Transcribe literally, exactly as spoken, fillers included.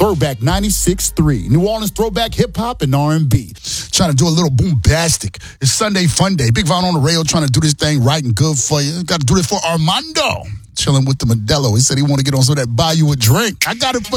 Throwback ninety-six point three. New Orleans throwback hip-hop and R and B. Trying to do a little boombastic. It's Sunday Fun Day. Big Von on the rail trying to do this thing right and good for you. Got to do this for Armando. Chilling with the Modelo. He said he want to get on so that buy you a drink. I got it for